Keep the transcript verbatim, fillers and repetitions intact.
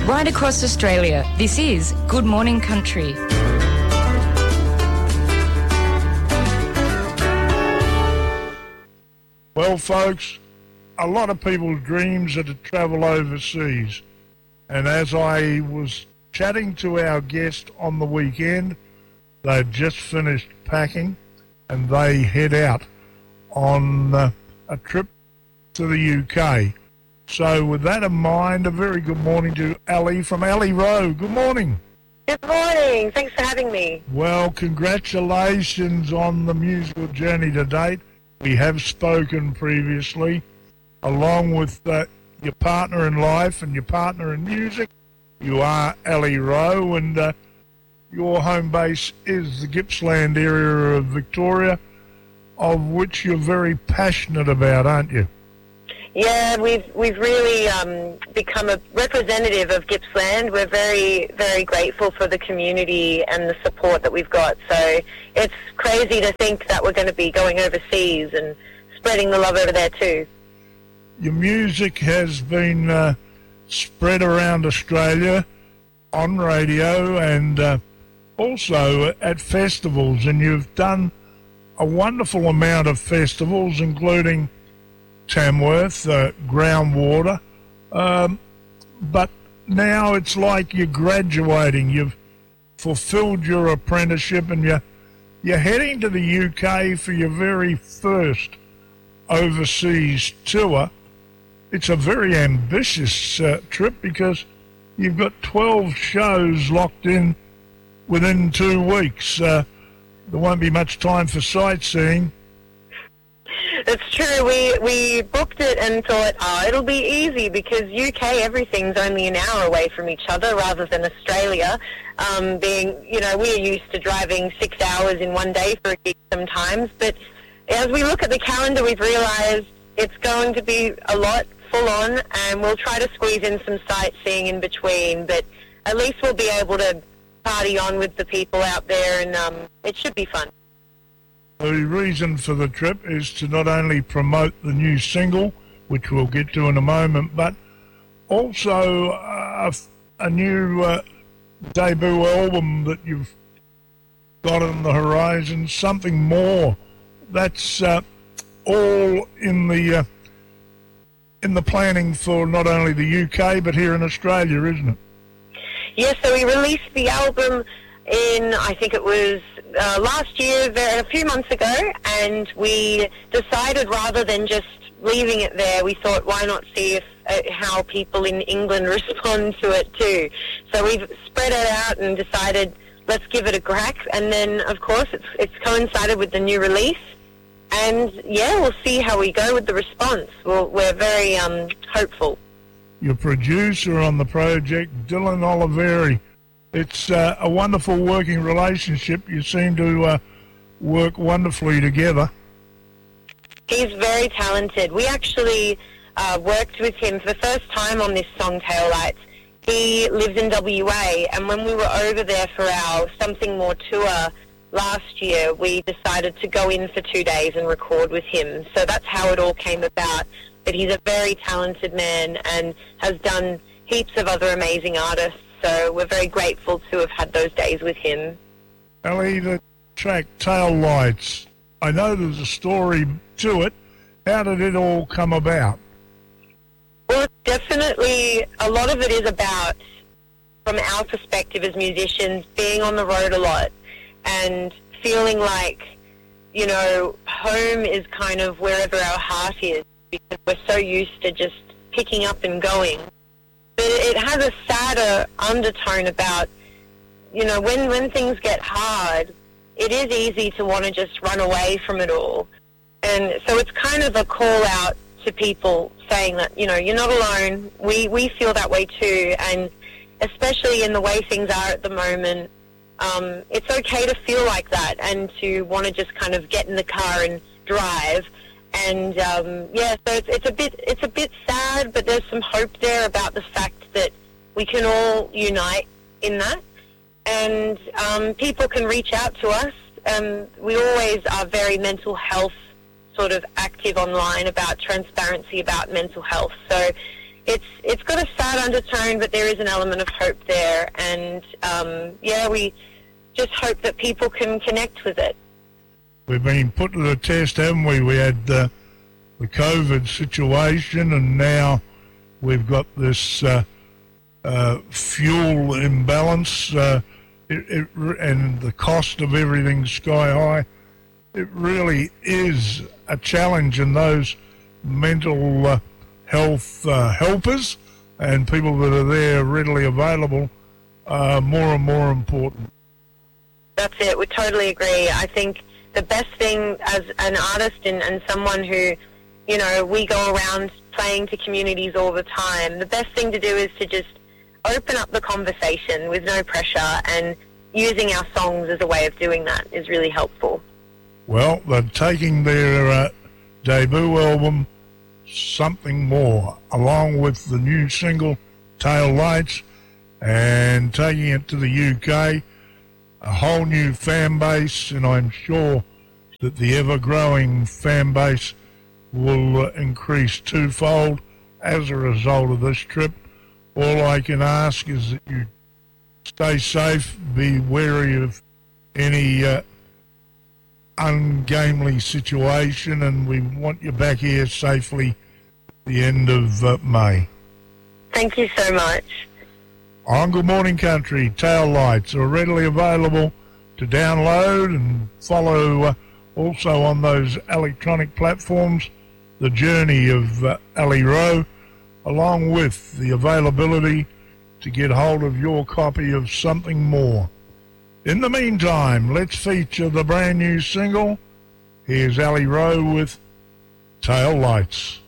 Right across Australia, this is Good Morning Country. Well, folks, a lot of people's dreams are to travel overseas. And as I was chatting to our guest on the weekend, they've just finished packing and they head out on uh, a trip to the U K. So with that in mind, a very good morning to Ali from Ali Rowe. Good morning. Good morning. Thanks for having me. Well, congratulations on the musical journey to date. We have spoken previously, along with uh, your partner in life and your partner in music. You are Ali Rowe, and uh, your home base is the Gippsland area of Victoria, of which you're very passionate about, aren't you? Yeah, we've we've really um, become a representative of Gippsland. We're very, very grateful for the community and the support that we've got. So it's crazy to think that we're going to be going overseas and spreading the love over there too. Your music has been uh, spread around Australia on radio and uh, also at festivals, and you've done a wonderful amount of festivals, including Tamworth, uh, Groundwater, um, but now it's like you're graduating. You've fulfilled your apprenticeship and you're, you're heading to the U K for your very first overseas tour. It's a very ambitious uh, trip because you've got twelve shows locked in within two weeks. Uh, there won't be much time for sightseeing. It's true. We we booked it and thought, oh, it'll be easy because U K, everything's only an hour away from each other rather than Australia. Um, being, you know, we're used to driving six hours in one day for a gig sometimes. But as we look at the calendar, we've realised it's going to be a lot full on, and we'll try to squeeze in some sightseeing in between. But at least we'll be able to party on with the people out there, and um, it should be fun. The reason for the trip is to not only promote the new single, which we'll get to in a moment, but also uh, a new uh, debut album that you've got on the horizon, something more. That's uh, all in the uh, in the planning for not only the U K but here in Australia, isn't it? Yes, so we released the album in, I think it was uh, last year, a few months ago, and we decided rather than just leaving it there, we thought, why not see if uh, how people in England respond to it too. So we've spread it out and decided, let's give it a crack, and then, of course, it's, it's coincided with the new release, and yeah, we'll see how we go with the response. We'll, we're very um, hopeful. Your producer on the project, Dylan Oliveri. It's uh, a wonderful working relationship. You seem to uh, work wonderfully together. He's very talented. We actually uh, worked with him for the first time on this song, Tail Lights. He lives in W A, and when we were over there for our Something More tour last year, we decided to go in for two days and record with him. So that's how it all came about. But he's a very talented man and has done heaps of other amazing artists. So we're very grateful to have had those days with him. Ali, the track Tail Lights, I know there's a story to it. How did it all come about? Well, definitely a lot of it is about, from our perspective as musicians, being on the road a lot and feeling like, you know, home is kind of wherever our heart is, because we're so used to just picking up and going. But it has a sadder undertone about, you know, when, when things get hard, it is easy to want to just run away from it all. And so it's kind of a call out to people saying that, you know, you're not alone. We, we feel that way too. And especially in the way things are at the moment, um, it's okay to feel like that and to want to just kind of get in the car and drive. And um, yeah, so it's, it's a bit it's a bit sad, but there's some hope there about the fact that we can all unite in that, and um, people can reach out to us. Um, we always are very mental health sort of active online about transparency about mental health. So it's it's got a sad undertone, but there is an element of hope there. And, um, yeah, we just hope that people can connect with it. We've been put to the test, haven't we? We had uh, the COVID situation, and now we've got this uh, uh, fuel imbalance, uh, it, it, and the cost of everything sky high. It really is a challenge, and those mental uh, health uh, helpers and people that are there readily available are more and more important. That's it. We totally agree. I think the best thing as an artist and, and someone who, you know, we go around playing to communities all the time, the best thing to do is to just open up the conversation with no pressure, and using our songs as a way of doing that is really helpful. Well, they're taking their uh, debut album, Something More, along with the new single, Tail Lights, and taking it to the U K, a whole new fan base, and I'm sure that the ever-growing fan base will uh, increase twofold as a result of this trip. All I can ask is that you stay safe, be wary of any uh, ungamely situation, and we want you back here safely at the end of uh, May. Thank you so much. On Good Morning Country, Tail Lights are readily available to download and follow uh, also on those electronic platforms, the journey of uh, Ali Rowe, along with the availability to get hold of your copy of Something More. In the meantime, let's feature the brand new single. Here's Ali Rowe with Tail Lights.